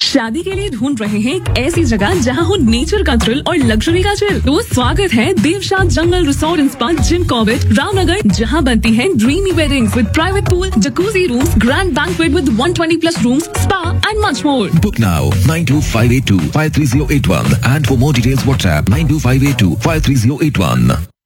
शादी के लिए ढूंढ रहे हैं एक ऐसी जगह जहां हो नेचर का थ्रिल और लग्जरी का चिल। तो स्वागत है देवशाद जंगल resort and spa Jim Corbett Ramnagar, जहां बनती हैं dreamy weddings with private pool, jacuzzi rooms, grand banquet with 120+ rooms, spa and much more. Book now 92582 53081 and for more details WhatsApp 92582 53081.